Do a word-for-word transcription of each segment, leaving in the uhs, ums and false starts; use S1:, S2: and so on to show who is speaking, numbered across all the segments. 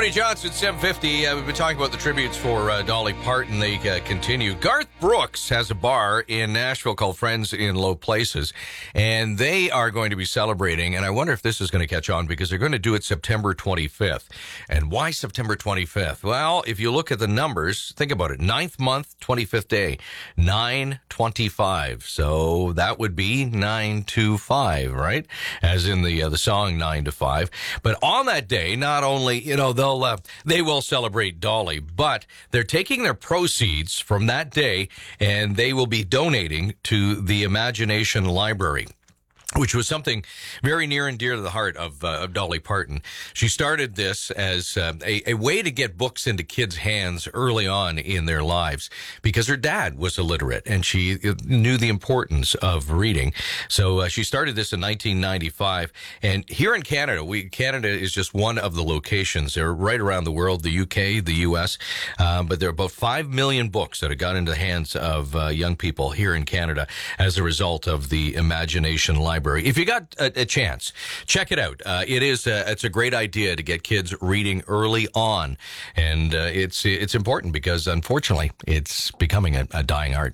S1: Ernie Johnson, seven fifty. Uh, we've been talking about the tributes for uh, Dolly Parton. They uh, continue. Garth Brooks has a bar in Nashville called Friends in Low Places, and they are going to be celebrating, and I wonder if this is going to catch on because they're going to do it September twenty-fifth. And why September twenty-fifth? Well, if you look at the numbers, think about it. Ninth month, twenty-fifth day, nine twenty-five. So that would be nine to five, right? As in the uh, the song nine to five. But on that day, not only, you know, they'll uh, they will celebrate Dolly, but they're taking their proceeds from that day and they will be donating to the Imagination Library, which was something very near and dear to the heart of, uh, of Dolly Parton. She started this as uh, a, a way to get books into kids' hands early on in their lives because her dad was illiterate and she knew the importance of reading. So uh, she started this in nineteen ninety-five. And here in Canada, we Canada is just one of the locations. They're right around the world, the U K, the U S, uh, but there are about five million books that have got into the hands of uh, young people here in Canada as a result of the Imagination Library. If you got a, a chance, check it out. Uh, it is a, it's a great idea to get kids reading early on, and uh, it's it's important because unfortunately it's becoming a, a dying art.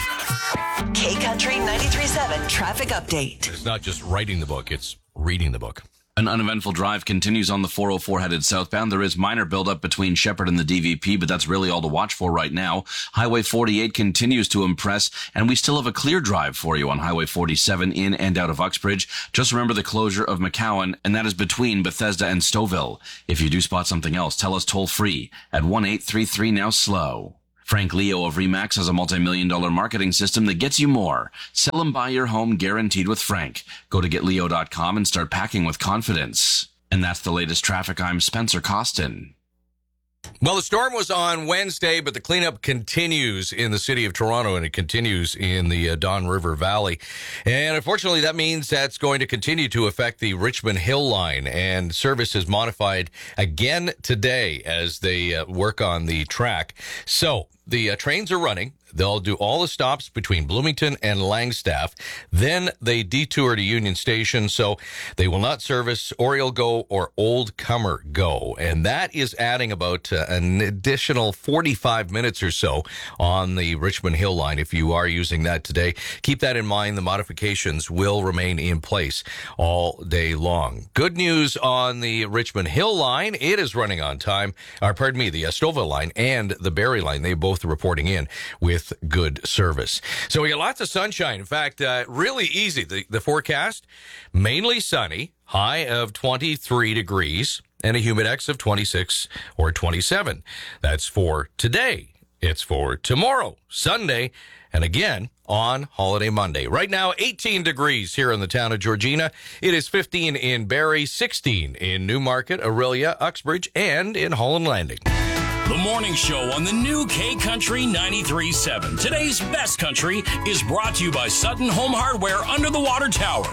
S2: K Country ninety-three point seven traffic update.
S1: It's not just writing the book; it's reading the book.
S3: An uneventful drive continues on the four oh four headed southbound. There is minor buildup between Shepherd and the D V P, but that's really all to watch for right now. Highway forty-eight continues to impress, and we still have a clear drive for you on Highway forty-seven in and out of Uxbridge. Just remember the closure of McCowan, and that is between Bethesda and Stouffville. If you do spot something else, tell us toll free at one eight three three now slow. Frank Leo of Remax has a multi-million dollar marketing system that gets you more. Sell and buy your home guaranteed with Frank. Go to get leo dot com and start packing with confidence. And that's the latest traffic. I'm Spencer Costin.
S1: Well, the storm was on Wednesday, but the cleanup continues in the city of Toronto, and it continues in the uh, Don River Valley. And unfortunately, that means that's going to continue to affect the Richmond Hill line, and service is modified again today as they uh, work on the track. So the uh, trains are running. They'll do all the stops between Bloomington and Langstaff. Then they detour to Union Station, so they will not service Oriole Go or Old Comer Go. And that is adding about uh, an additional forty-five minutes or so on the Richmond Hill line. If you are using that today, keep that in mind. The modifications will remain in place all day long. Good news on the Richmond Hill line. It is running on time. Or, pardon me, the uh, Stouffville line and the Barrie line, they both are reporting in with good service. So we got lots of sunshine. In fact, uh, really easy. The, the forecast, mainly sunny, high of twenty-three degrees, and a humidex of twenty-six or twenty-seven. That's for today. It's for tomorrow, Sunday, and again on Holiday Monday. Right now, eighteen degrees here in the town of Georgina. It is fifteen in Barrie, sixteen in Newmarket, Orillia, Uxbridge, and in Holland Landing.
S4: The morning show on the new K Country ninety-three point seven. Today's best country is brought to you by Sutton Home Hardware under the water tower.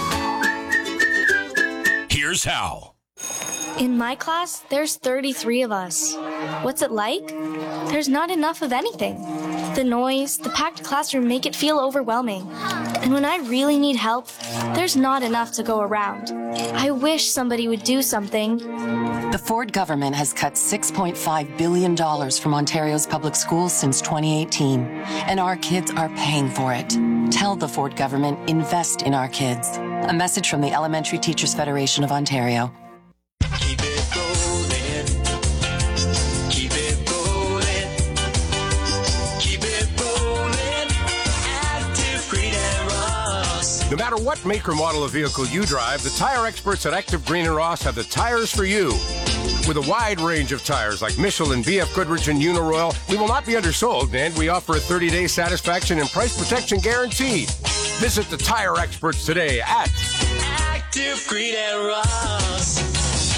S4: Here's how.
S5: In my class, there's thirty-three of us. What's it like? There's not enough of anything. The noise, the packed classroom make it feel overwhelming. And when I really need help, there's not enough to go around. I wish somebody would do something.
S6: The Ford government has cut six point five billion dollars from Ontario's public schools since twenty eighteen, and our kids are paying for it. Tell the Ford government, invest in our kids. A message from the Elementary Teachers Federation of Ontario.
S7: Keep it rolling. Keep it rolling. Keep it rolling. Active Green and Ross.
S8: No matter what make or model of vehicle you drive, the tire experts at Active Green and Ross have the tires for you. With a wide range of tires like Michelin, B F Goodrich, and Uniroyal, we will not be undersold, and we offer a thirty-day satisfaction and price protection guarantee. Visit the tire experts today at
S7: Active Green and Ross.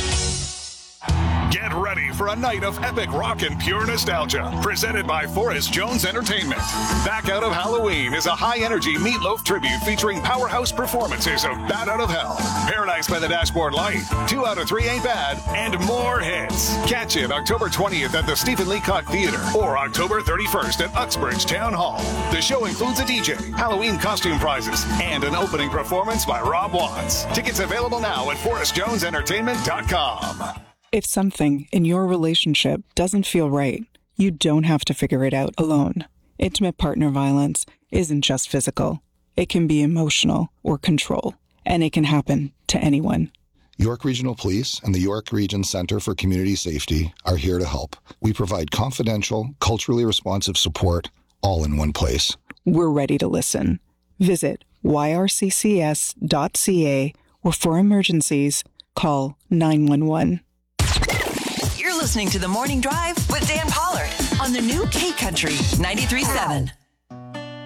S9: Get ready for a night of epic rock and pure nostalgia. Presented by Forrest Jones Entertainment. Back Out of Halloween is a high-energy Meatloaf tribute featuring powerhouse performances of Bat Out of Hell, Paradise by the Dashboard Light, Two Out of Three Ain't Bad, and more hits. Catch it October twentieth at the Stephen Leacock Theater or October thirty-first at Uxbridge Town Hall. The show includes a D J, Halloween costume prizes, and an opening performance by Rob Watts. Tickets available now at forrest jones entertainment dot com.
S10: If something in your relationship doesn't feel right, you don't have to figure it out alone. Intimate partner violence isn't just physical. It can be emotional or control, and it can happen to anyone.
S11: York Regional Police and the York Region Centre for Community Safety are here to help. We provide confidential, culturally responsive support all in one place.
S10: We're ready to listen. Visit y r c c s dot c a or for emergencies, call nine one one.
S2: You're listening to The Morning Drive with Dan Pollard on the new K Country ninety-three point seven.